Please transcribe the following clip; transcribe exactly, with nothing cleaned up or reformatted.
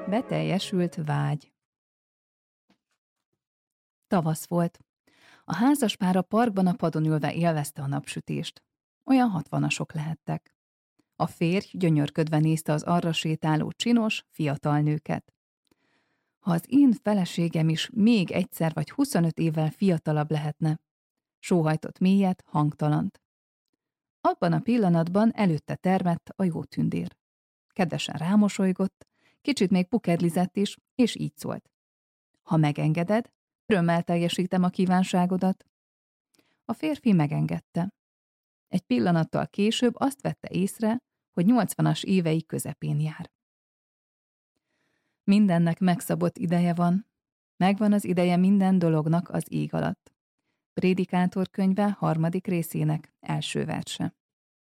Beteljesült vágy. Tavasz volt. A házaspár a parkban a padon ülve élvezte a napsütést. Olyan hatvanasok lehettek. A férj gyönyörködve nézte az arra sétáló csinos, fiatal nőket. Ha az én feleségem is még egyszer vagy huszonöt évvel fiatalabb lehetne, sóhajtott mélyet, hangtalant. Abban a pillanatban előtte termett a jó tündér. Kedvesen rámosolygott, kicsit még pukedlizett is, és így szólt. Ha megengeded, örömmel teljesítem a kívánságodat. A férfi megengedte. Egy pillanattal később azt vette észre, hogy nyolcvanas évei közepén jár. Mindennek megszabott ideje van. Megvan az ideje minden dolognak az ég alatt. Prédikátor könyve harmadik részének első verse.